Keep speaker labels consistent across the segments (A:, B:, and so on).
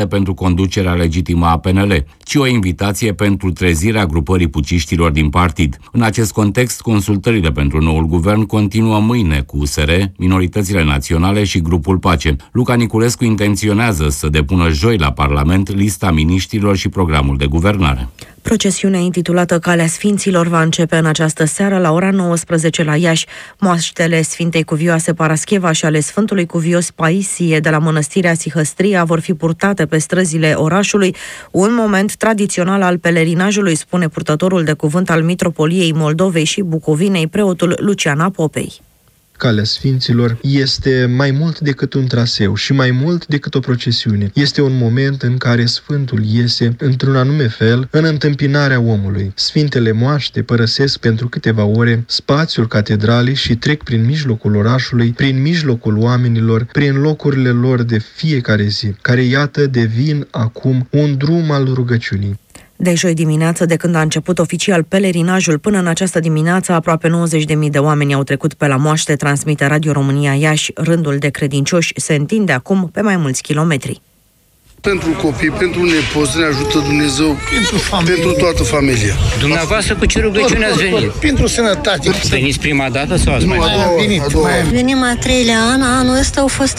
A: pentru conducerea legitimă a PNL, ci o invitație pentru trezirea grupării puciștilor din partid. În acest context, consultările pentru noul guvern continuă mâine cu USR, minoritățile naționale și grupul Pace. Luca Niculescu intenționează să depună joi la Parlament lista miniștrilor și programul de guvernare.
B: Procesiunea intitulată Calea Sfinților va începe în această seară la ora 19 la Iași. Moaștele Sfintei Cuvioase Parascheva și ale Sfântului Cuvios Paisie de la Mănăstirea Sihăstria vor fi purtate pe străzile orașului, un moment tradițional al pelerinajului, spune purtătorul de cuvânt al Mitropoliei Moldovei și Bucovinei, preotul Lucian Apopei.
C: Calea Sfinților este mai mult decât un traseu și mai mult decât o procesiune. Este un moment în care Sfântul iese într-un anume fel în întâmpinarea omului. Sfintele moaște părăsesc pentru câteva ore spațiul catedralei și trec prin mijlocul orașului, prin mijlocul oamenilor, prin locurile lor de fiecare zi, care iată devin acum un drum al rugăciunii.
B: De joi dimineață, de când a început oficial pelerinajul, până în această dimineață, aproape 90.000 de oameni au trecut pe la moaște, transmite Radio România Iași. Rândul de credincioși se întinde acum pe mai mulți kilometri.
D: Pentru copii, pentru nepoți, ne ajută Dumnezeu, pentru toată familia.
E: Dumneavoastră cu ce rugăciune ați venit?
D: Pentru sănătate.
E: Veniți prima dată sau ați mai venit?
F: Venim a 3-lea an, anul ăsta au fost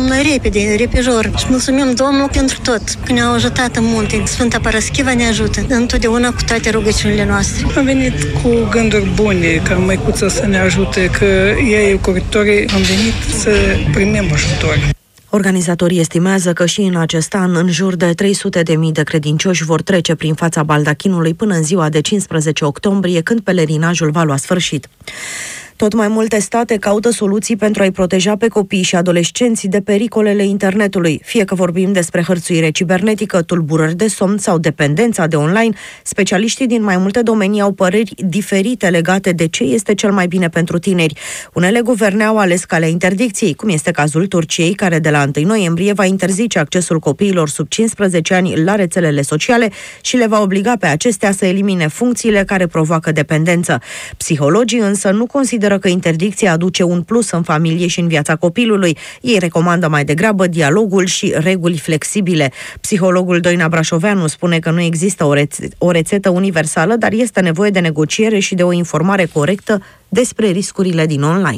F: repejor. Și mulțumim Domnul pentru tot, că ne-au ajutat în multe. Sfânta Parascheva ne ajută întotdeauna cu toate rugăciunile noastre.
G: Am venit cu gânduri bune, ca măicuța să ne ajute, că ea e coritorie, am venit să primim ajutor.
B: Organizatorii estimează că și în acest an, în jur de 300.000 de credincioși vor trece prin fața baldachinului până în ziua de 15 octombrie, când pelerinajul va lua sfârșit. Tot mai multe state caută soluții pentru a-i proteja pe copii și adolescenții de pericolele internetului. Fie că vorbim despre hărțuire cibernetică, tulburări de somn sau dependența de online, specialiștii din mai multe domenii au păreri diferite legate de ce este cel mai bine pentru tineri. Unele guverne au ales calea interdicției, cum este cazul Turciei, care de la 1 noiembrie va interzice accesul copiilor sub 15 ani la rețelele sociale și le va obliga pe acestea să elimine funcțiile care provoacă dependență. Psihologii însă nu consideră că interdicția aduce un plus în familie și în viața copilului. Ei recomandă mai degrabă dialogul și reguli flexibile. Psihologul Doina Brașoveanu spune că nu există o rețetă universală, dar este nevoie de negociere și de o informare corectă despre riscurile din online.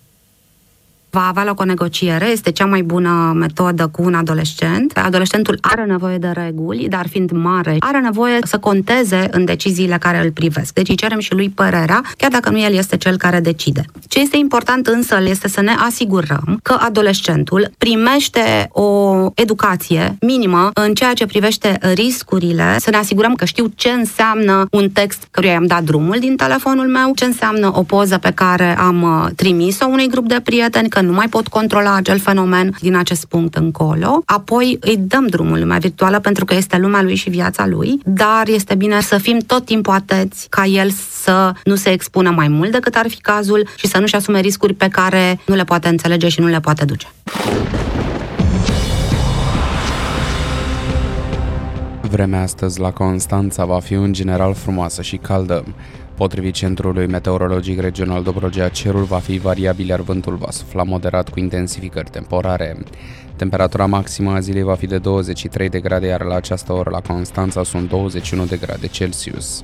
H: Va avea loc o negociere, este cea mai bună metodă cu un adolescent. Adolescentul are nevoie de reguli, dar fiind mare, are nevoie să conteze în deciziile care îl privesc. Deci îi cerem și lui părerea, chiar dacă nu el este cel care decide. Ce este important însă este să ne asigurăm că adolescentul primește o educație minimă în ceea ce privește riscurile, să ne asigurăm că știu ce înseamnă un text căruia i-am dat drumul din telefonul meu, ce înseamnă o poză pe care am trimis-o unui grup de prieteni, că nu mai pot controla acel fenomen din acest punct încolo. Apoi îi dăm drumul lumea virtuală pentru că este lumea lui și viața lui, dar este bine să fim tot timpul atenți ca el să nu se expună mai mult decât ar fi cazul și să nu-și asume riscuri pe care nu le poate înțelege și nu le poate duce.
I: Vremea astăzi la Constanța va fi în general frumoasă și caldă. Potrivit Centrului Meteorologic Regional Dobrogea, cerul va fi variabil, iar vântul va sufla moderat cu intensificări temporare. Temperatura maximă a zilei va fi de 23 de grade, iar la această oră la Constanța sunt 21 de grade Celsius.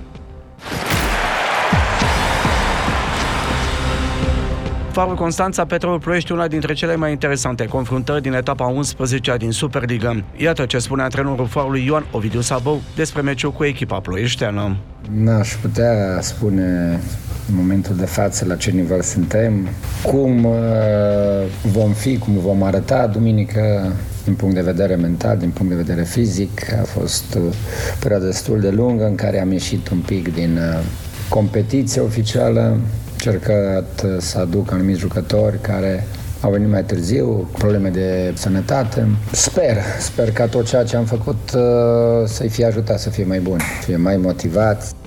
J: Farul Constanța, Petrolul Ploiești, una dintre cele mai interesante confruntări din etapa 11-a din Superliga. Iată ce spune antrenorul Farului Ioan Ovidiu Sabău despre meciul cu echipa ploieșteană.
K: N-aș putea spune în momentul de față la ce nivel suntem, cum vom fi, cum vom arăta duminică din punct de vedere mental, din punct de vedere fizic. A fost o perioadă destul de lungă în care am ieșit un pic din competiția oficială, încercat să aduc anumiți jucători care au venit mai târziu, probleme de sănătate. Sper ca tot ceea ce am făcut să-i fie ajutat să fie mai buni, să fie mai motivați.